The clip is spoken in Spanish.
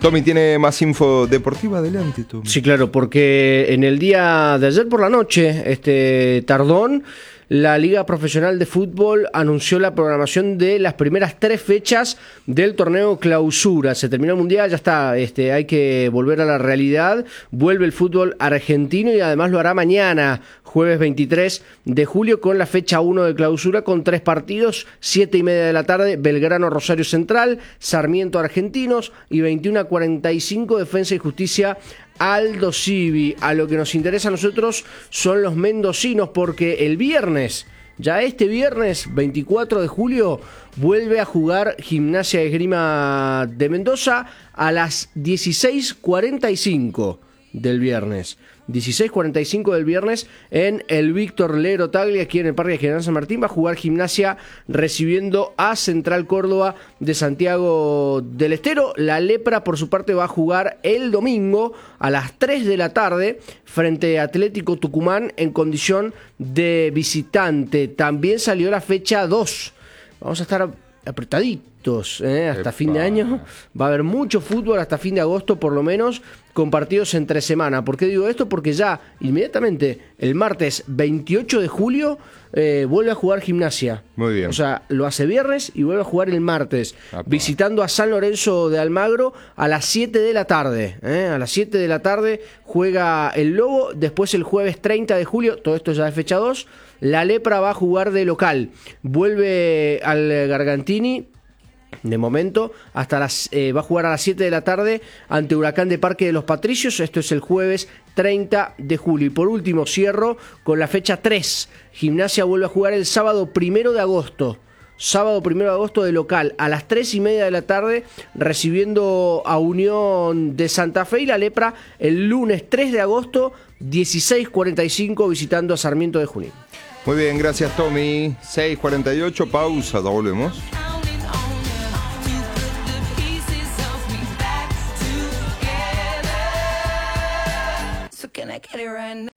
Tommy, ¿tiene más info deportiva? Adelante, Tommy. Sí, claro, porque en el día de ayer por la noche, tardón, la Liga Profesional de Fútbol anunció la programación de las primeras 3 fechas del torneo Clausura. Se terminó el Mundial, ya está, hay que volver a la realidad. Vuelve el fútbol argentino y además lo hará mañana, jueves 23 de julio, con la fecha 1 de Clausura, con 3 partidos, 7:30 de la tarde, Belgrano Rosario Central, Sarmiento Argentinos y 21:45 Defensa y Justicia Aldo Civi. A lo que nos interesa a nosotros son los mendocinos, porque el viernes, ya este viernes 24 de julio, vuelve a jugar Gimnasia de Esgrima de Mendoza a las 16:45 del viernes. 16:45 del viernes en el Víctor Lero Taglia, aquí en el Parque General San Martín. Va a jugar Gimnasia recibiendo a Central Córdoba de Santiago del Estero. La Lepra, por su parte, va a jugar el domingo a las 3 de la tarde frente a Atlético Tucumán en condición de visitante. También salió la fecha 2. Vamos a estar apretaditos hasta fin de año. Va a haber mucho fútbol hasta fin de agosto, por lo menos, con partidos entre semana. ¿Por qué digo esto? Porque ya inmediatamente el martes 28 de julio vuelve a jugar Gimnasia. Muy bien. O sea, lo hace viernes y vuelve a jugar el martes, visitando a San Lorenzo de Almagro a las 7 de la tarde. A las 7 de la tarde juega el Lobo. Después, el jueves 30 de julio, todo esto ya es fecha 2, la Lepra va a jugar de local. Vuelve al Gargantini. De momento, va a jugar a las 7 de la tarde ante Huracán de Parque de los Patricios. Esto es el jueves 30 de julio. Y por último, cierro con la fecha 3. Gimnasia vuelve a jugar el sábado 1 de agosto. Sábado 1 de agosto de local a las 3:30 de la tarde, recibiendo a Unión de Santa Fe, y la Lepra el lunes 3 de agosto, 16:45, visitando a Sarmiento de Junín. Muy bien, gracias, Tommy. 6:48, pausa, ya volvemos. Can I get it right now?